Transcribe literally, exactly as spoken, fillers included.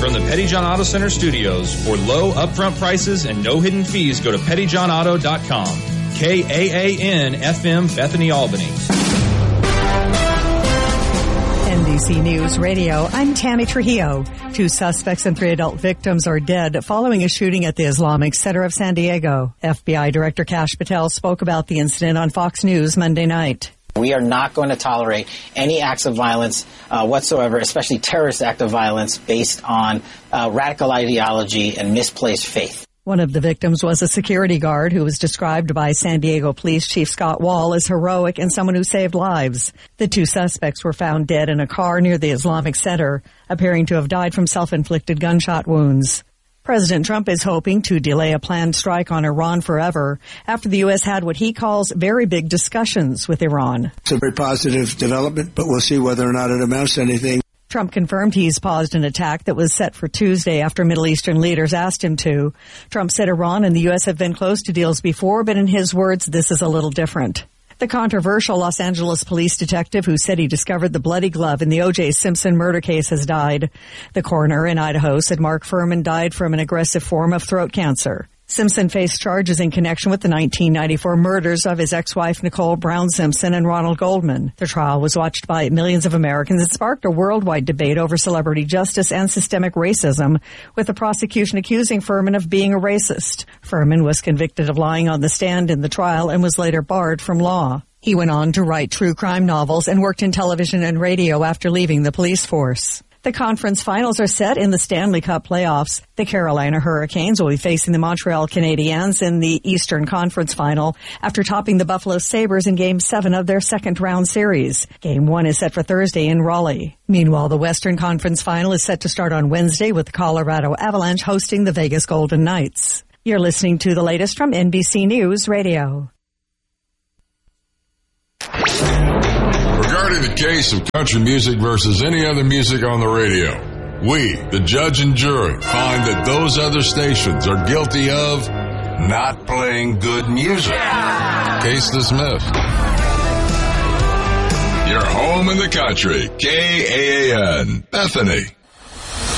from the Petty John Auto Center studios. For low upfront prices and no hidden fees, go to petty john auto dot com. K A A N F M Bethany, Albany. N B C News Radio, I'm Tammy Trujillo. Two suspects and three adult victims are dead following a shooting at the Islamic Center of San Diego. F B I Director Kash Patel spoke about the incident on Fox News Monday night. We are not going to tolerate any acts of violence uh, whatsoever, especially terrorist act of violence based on uh, radical ideology and misplaced faith. One of the victims was a security guard who was described by San Diego Police Chief Scott Wall as heroic and someone who saved lives. The two suspects were found dead in a car near the Islamic Center, appearing to have died from self-inflicted gunshot wounds. President Trump is hoping to delay a planned strike on Iran forever after the U S had what he calls very big discussions with Iran. It's a very positive development, but we'll see whether or not it amounts to anything. Trump confirmed he's paused an attack that was set for Tuesday after Middle Eastern leaders asked him to. Trump said Iran and the U S have been close to deals before, but in his words, this is a little different. The controversial Los Angeles police detective who said he discovered the bloody glove in the O J Simpson murder case has died. The coroner in Idaho said Mark Furman died from an aggressive form of throat cancer. Simpson faced charges in connection with the nineteen ninety-four murders of his ex-wife Nicole Brown Simpson and Ronald Goldman. The trial was watched by millions of Americans. It sparked a worldwide debate over celebrity justice and systemic racism, with the prosecution accusing Furman of being a racist. Furman was convicted of lying on the stand in the trial and was later barred from law. He went on to write true crime novels and worked in television and radio after leaving the police force. The conference finals are set in the Stanley Cup playoffs. The Carolina Hurricanes will be facing the Montreal Canadiens in the Eastern Conference Final after topping the Buffalo Sabres in Game seven of their second-round series. Game one is set for Thursday in Raleigh. Meanwhile, the Western Conference Final is set to start on Wednesday with the Colorado Avalanche hosting the Vegas Golden Knights. You're listening to the latest from N B C News Radio. Regarding the case of country music versus any other music on the radio, we, the judge and jury, find that those other stations are guilty of not playing good music. Yeah! Case dismissed. You're home in the country. K A A N, Bethany.